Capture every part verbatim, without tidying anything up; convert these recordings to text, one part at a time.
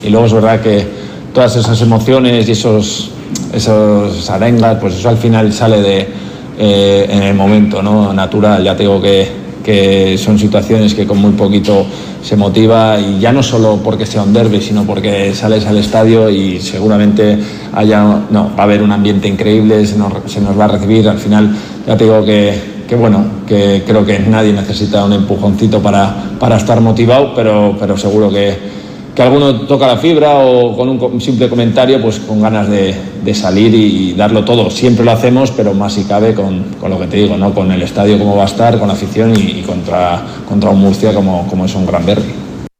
Y luego es verdad que todas esas emociones y esos, esos arengas, pues eso al final sale de, eh, en el momento, ¿no? Natural. Ya te digo que, que son situaciones que con muy poquito se motiva, y ya no solo porque sea un derbi, sino porque sales al estadio y seguramente haya, no, va a haber un ambiente increíble, se nos, se nos va a recibir. Al final ya te digo que, que bueno, que creo que nadie necesita un empujoncito para, para estar motivado, pero, pero seguro que, que alguno toca la fibra, o con un, un simple comentario, pues con ganas de, de salir y, y darlo todo. Siempre lo hacemos, pero más si cabe con, con lo que te digo, ¿no? Con el estadio como va a estar, con la afición y, y contra, contra un Murcia como, como es un gran derbi.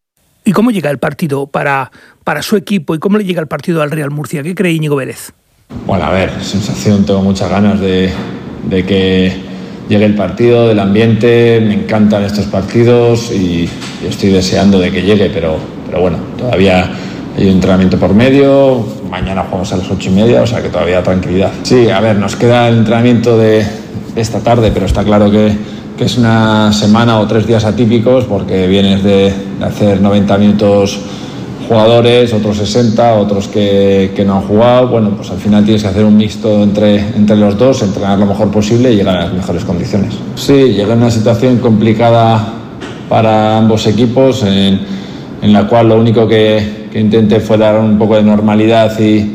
¿Y cómo llega el partido para, para su equipo, y cómo le llega el partido al Real Murcia? ¿Qué cree Íñigo Vélez? Bueno, a ver, sensación, tengo muchas ganas de, de que llegue el partido, del ambiente. Me encantan estos partidos y, y estoy deseando de que llegue, pero, pero bueno, todavía hay un entrenamiento por medio. Mañana jugamos a las ocho y media, o sea que todavía tranquilidad. Sí, a ver, nos queda el entrenamiento de esta tarde, pero está claro que, que es una semana o tres días atípicos, porque vienes de, de hacer noventa minutos jugadores, otros sesenta, otros que, que no han jugado. Bueno, pues al final tienes que hacer un mixto entre, entre los dos, entrenar lo mejor posible y llegar a las mejores condiciones. Sí, llegué en una situación complicada para ambos equipos, en, en la cual lo único que, que intenté fue dar un poco de normalidad y,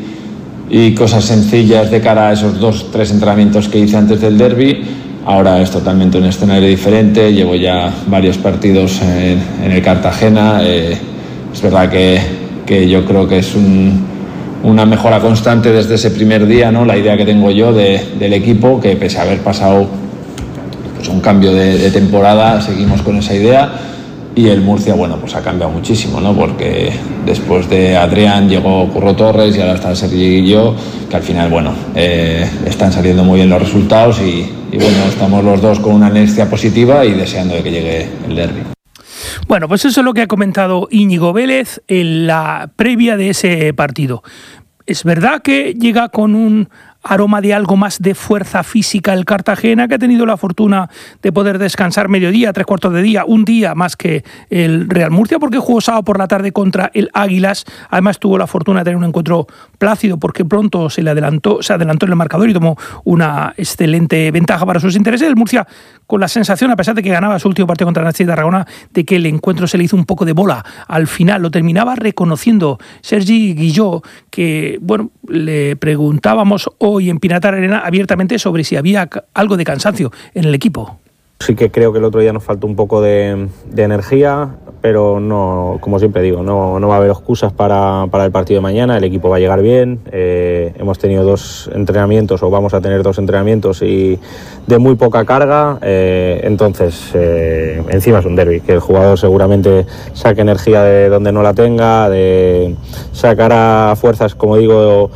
y cosas sencillas de cara a esos dos, tres entrenamientos que hice antes del derbi. Ahora es totalmente un escenario diferente, llevo ya varios partidos en, en el Cartagena. Eh, es verdad que, que yo creo que es un, una mejora constante desde ese primer día, ¿no? La idea que tengo yo de, del equipo, que pese a haber pasado pues, un cambio de, de temporada, seguimos con esa idea. Y el Murcia, bueno, pues ha cambiado muchísimo, ¿no? Porque después de Adrián llegó Curro Torres y ahora está Sergi y yo, que al final, bueno, eh, están saliendo muy bien los resultados y, y bueno, estamos los dos con una inercia positiva y deseando de que llegue el derbi. Bueno, pues eso es lo que ha comentado Íñigo Vélez en la previa de ese partido. Es verdad que llega con un aroma de algo más de fuerza física el Cartagena, que ha tenido la fortuna de poder descansar mediodía, tres cuartos de día, un día más que el Real Murcia, porque jugó sábado por la tarde contra el Águilas. Además tuvo la fortuna de tener un encuentro plácido, porque pronto se le adelantó, se adelantó en el marcador y tomó una excelente ventaja para sus intereses. El Murcia, con la sensación, a pesar de que ganaba su último partido contra el Nàstic de Tarragona, de que el encuentro se le hizo un poco de bola. Al final lo terminaba reconociendo Sergi Guilló, que, bueno, le preguntábamos hoy y en Pinatar Arena abiertamente sobre si había algo de cansancio en el equipo. Sí que creo que el otro día nos faltó un poco de, de energía, pero no, como siempre digo, no, no va a haber excusas para, para el partido de mañana. El equipo va a llegar bien. Eh, hemos tenido dos entrenamientos, o vamos a tener dos entrenamientos y de muy poca carga. Eh, entonces, eh, encima es un derbi, que el jugador seguramente saque energía de donde no la tenga, de sacará fuerzas, como digo,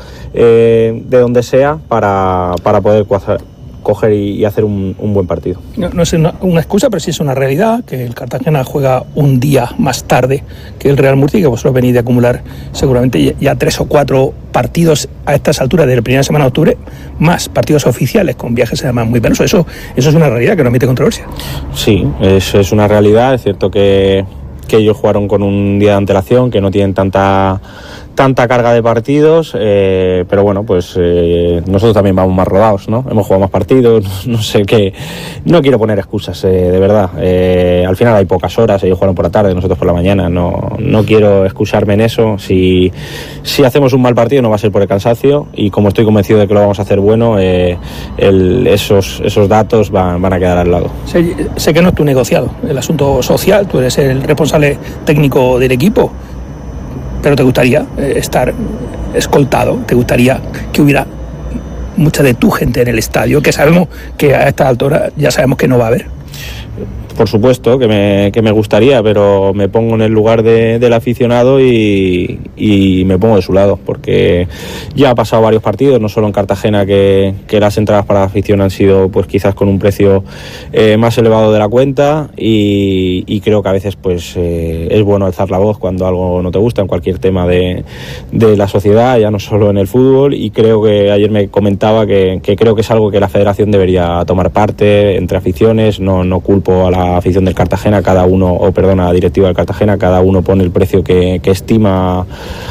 eh, de donde sea para, para poder cuajar, coger y, y hacer un, un buen partido. No, no es una, una excusa, pero sí es una realidad, que el Cartagena juega un día más tarde que el Real Murcia, y que vosotros venís de acumular seguramente ya tres o cuatro partidos a estas alturas de la primera semana de octubre, más partidos oficiales con viajes además muy penosos. Eso, eso es una realidad que no admite controversia. Sí, es, es una realidad. Es cierto que, que ellos jugaron con un día de antelación, que no tienen tanta tanta carga de partidos, eh, pero bueno, pues eh, nosotros también vamos más rodados, ¿no? Hemos jugado más partidos, no sé qué, no quiero poner excusas, eh, de verdad. Eh, al final hay pocas horas, ellos jugaron por la tarde, nosotros por la mañana, no, no quiero excusarme en eso. Si, si hacemos un mal partido no va a ser por el cansancio, y como estoy convencido de que lo vamos a hacer bueno, eh, el, esos, esos datos van, van a quedar al lado. Sé, sé que no es tu negociado, el asunto social, tú eres el responsable técnico del equipo, pero te gustaría estar escoltado, te gustaría que hubiera mucha de tu gente en el estadio, que sabemos que a esta altura ya sabemos que no va a haber. Por supuesto que me, que me gustaría, pero me pongo en el lugar de, del aficionado y, y me pongo de su lado, porque ya ha pasado varios partidos, no solo en Cartagena, que, que las entradas para la afición han sido pues quizás con un precio eh, más elevado de la cuenta, y, y creo que a veces pues eh, es bueno alzar la voz cuando algo no te gusta en cualquier tema de, de la sociedad, ya no solo en el fútbol. Y creo que ayer me comentaba que, que creo que es algo que la federación debería tomar parte entre aficiones. No, no culpo a la la afición del Cartagena, cada uno, o perdona, la directiva del Cartagena, cada uno pone el precio que, que estima